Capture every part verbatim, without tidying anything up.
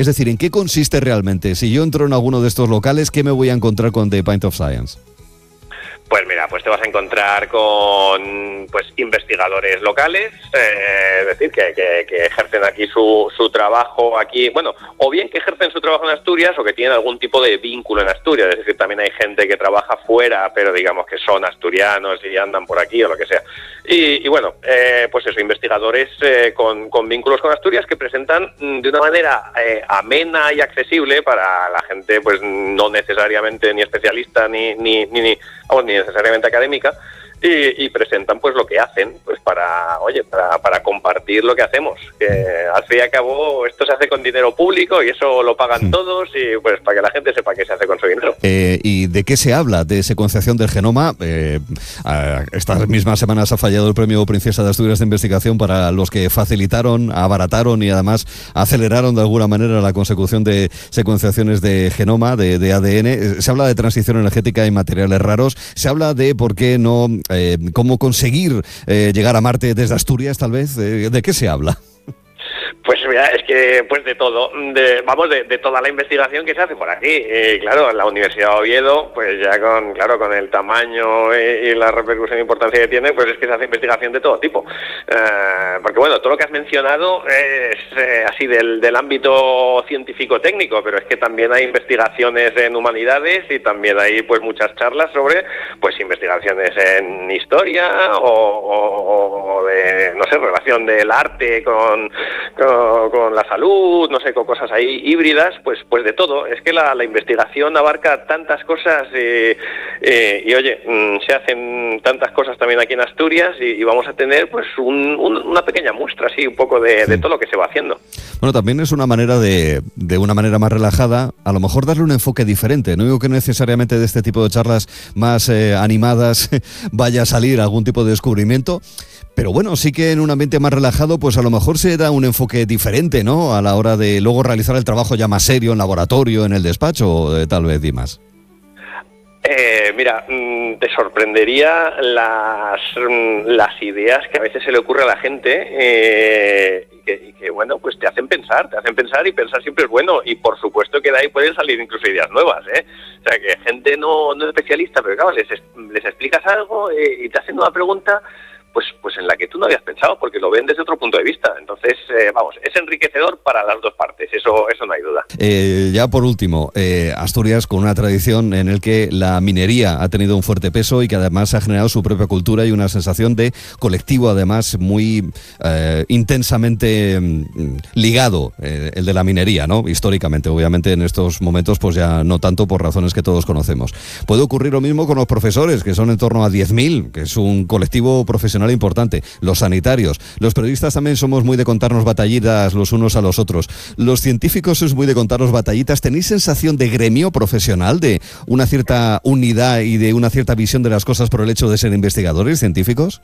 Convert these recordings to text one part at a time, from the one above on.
Es decir, ¿en qué consiste realmente? Si yo entro en alguno de estos locales, ¿qué me voy a encontrar con The Pint of Science? Pues mira, pues te vas a encontrar con pues investigadores locales, eh, es decir, que, que, que ejercen aquí su, su trabajo aquí, bueno, o bien que ejercen su trabajo en Asturias o que tienen algún tipo de vínculo en Asturias, es decir, también hay gente que trabaja fuera, pero digamos que son asturianos y andan por aquí o lo que sea. Y, y bueno, eh, pues eso, investigadores eh, con, con vínculos con Asturias que presentan de una manera eh, amena y accesible para la gente, pues no necesariamente ni especialista ni ni ni, ni, vamos, ni necesariamente académica, y, y presentan pues lo que hacen, pues para, oye, para, para compartir lo que hacemos, que al fin y al cabo esto se hace con dinero público y eso lo pagan sí. todos, y pues para que la gente sepa qué se hace con su dinero. Eh, ¿Y de qué se habla? ¿De secuenciación del genoma? Eh, estas mismas semanas ha fallado el premio Princesa de Asturias de Investigación para los que facilitaron, abarataron y además aceleraron de alguna manera la consecución de secuenciaciones de genoma, de, de A D N. Se habla de transición energética y materiales raros. Se habla de por qué no, eh, cómo conseguir eh, llegar a Marte desde Asturias, tal vez. Eh, ¿De qué se habla? Pues mira, es que pues de todo, de, vamos, de, de toda la investigación que se hace por aquí. Y claro, en la Universidad de Oviedo, pues ya con claro con el tamaño y, y la repercusión e importancia que tiene, pues es que se hace investigación de todo tipo. Eh, porque bueno, todo lo que has mencionado es eh, así del, del ámbito científico-técnico, pero es que también hay investigaciones en humanidades y también hay pues muchas charlas sobre pues investigaciones en historia o, o, o de, no sé, relación del arte con... con con la salud, no sé, con cosas ahí híbridas, pues pues de todo. Es que la, la investigación abarca tantas cosas eh, eh, y oye, mmm, se hacen tantas cosas también aquí en Asturias y, y vamos a tener pues un, un, una pequeña muestra así un poco de, sí. de todo lo que se va haciendo. Bueno, también es una manera de, de una manera más relajada, a lo mejor darle un enfoque diferente. No digo que necesariamente de este tipo de charlas más eh, animadas vaya a salir algún tipo de descubrimiento, pero bueno, sí que en un ambiente más relajado, pues a lo mejor se da un enfoque diferente, ¿no? A la hora de luego realizar el trabajo ya más serio en laboratorio, en el despacho, eh, tal vez, Dimas. Eh, mira, te sorprendería las, las ideas que a veces se le ocurre a la gente eh, y, que, y que, bueno, pues te hacen pensar, te hacen pensar y pensar siempre es bueno. Y por supuesto que de ahí pueden salir incluso ideas nuevas, ¿eh? O sea, que gente no, no es especialista, pero claro, les, les explicas algo eh, y te hacen una pregunta pues pues en la que tú no habías pensado, porque lo ven desde otro punto de vista. Entonces, eh, vamos, es enriquecedor para las dos partes, eso eso no hay duda. Eh, ya por último, eh, Asturias con una tradición en el que la minería ha tenido un fuerte peso y que además ha generado su propia cultura y una sensación de colectivo, además, muy eh, intensamente mm, ligado, eh, el de la minería, ¿no? Históricamente, obviamente en estos momentos, pues ya no tanto por razones que todos conocemos. Puede ocurrir lo mismo con los profesores, que son en torno a diez mil, que es un colectivo profesional importante, los sanitarios, los periodistas también somos muy de contarnos batallitas los unos a los otros, los científicos es muy de contarnos batallitas. ¿Tenéis sensación de gremio profesional, de una cierta unidad y de una cierta visión de las cosas por el hecho de ser investigadores científicos?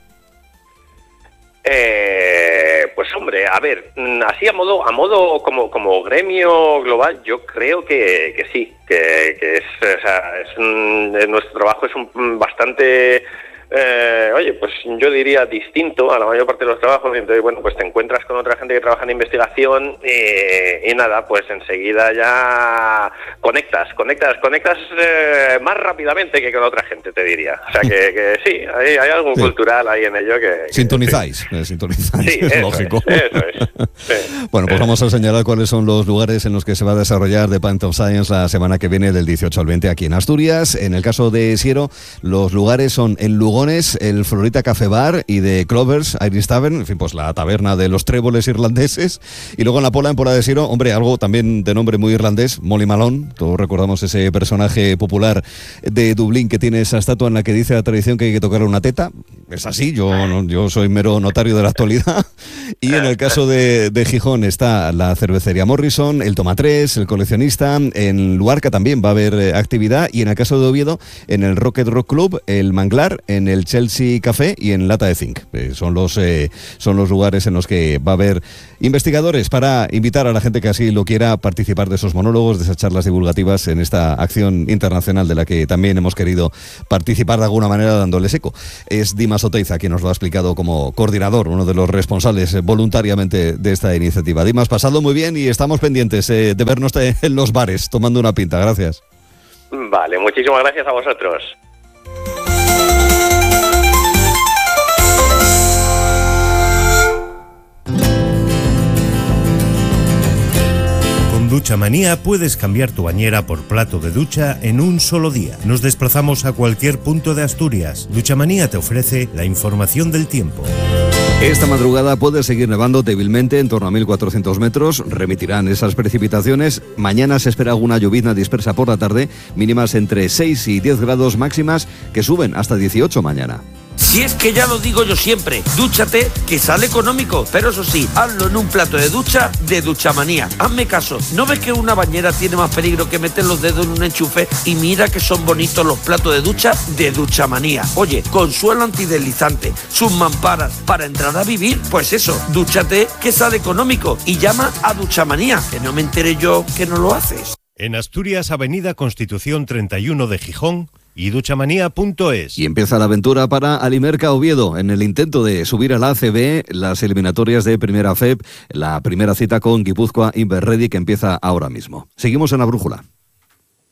Eh, pues hombre, a ver, así a modo, a modo como como gremio global, yo creo que, que sí, que, que es, o sea, es un, nuestro trabajo es un bastante Eh, oye, pues yo diría distinto a la mayor parte de los trabajos. Entonces, bueno, pues te encuentras con otra gente que trabaja en investigación y, y nada, pues enseguida ya conectas, conectas, conectas eh, más rápidamente que con otra gente, te diría. O sea que, que sí, hay, hay algo sí. cultural ahí en ello que... que sintonizáis, sí. eh, sintonizáis, sí, es eso lógico. Es, eso es. Sí. Bueno, pues vamos a señalar cuáles son los lugares en los que se va a desarrollar The Pint of Science la semana que viene, del dieciocho al veinte, aquí en Asturias. En el caso de Siero, los lugares son en Lugo, el Florita Café Bar, y de Clovers Irish Tavern, en fin, pues la taberna de los tréboles irlandeses. Y luego en la Pola, en Pola de Siero, hombre, algo también de nombre muy irlandés, Molly Malone. Todos recordamos ese personaje popular de Dublín que tiene esa estatua en la que dice la tradición que hay que tocarle una teta. Es así, yo, no, yo soy mero notario de la actualidad. Y en el caso de, de Gijón está la cervecería Morrison, el Toma tres, el Coleccionista. En Luarca también va a haber actividad. Y en el caso de Oviedo, en el Rocket Rock Club, el Manglar, en en el Chelsea Café y en Lata de Zinc. Eh, son los eh, son los lugares en los que va a haber investigadores para invitar a la gente que así lo quiera a participar de esos monólogos, de esas charlas divulgativas en esta acción internacional de la que también hemos querido participar de alguna manera dándoles eco. Es Dimas Oteiza quien nos lo ha explicado como coordinador, uno de los responsables eh, voluntariamente de esta iniciativa. Dimas, pasado muy bien y estamos pendientes eh, de vernos en los bares tomando una pinta. Gracias. Vale, muchísimas gracias a vosotros. Con Duchamanía puedes cambiar tu bañera por plato de ducha en un solo día. Nos desplazamos a cualquier punto de Asturias. Duchamanía te ofrece la información del tiempo. Esta madrugada puede seguir nevando débilmente en torno a mil cuatrocientos metros, remitirán esas precipitaciones. Mañana se espera alguna llovizna dispersa por la tarde, mínimas entre seis y diez grados, máximas que suben hasta dieciocho mañana. Si es que ya lo digo yo siempre, dúchate, que sale económico, pero eso sí, hazlo en un plato de ducha de Duchamanía. Hazme caso, ¿no ves que una bañera tiene más peligro que meter los dedos en un enchufe? Y mira que son bonitos los platos de ducha de Duchamanía. Oye, con suelo antideslizante, sus mamparas, para entrar a vivir, pues eso, dúchate, que sale económico, y llama a Duchamanía, que no me enteré yo que no lo haces. En Asturias, Avenida Constitución treinta y uno de Gijón, y duchamanía punto es. Y empieza la aventura para Alimerca Oviedo en el intento de subir a la A C B, las eliminatorias de Primera F E P, la primera cita con Guipúzcoa Inverredi que empieza ahora mismo. Seguimos en la brújula.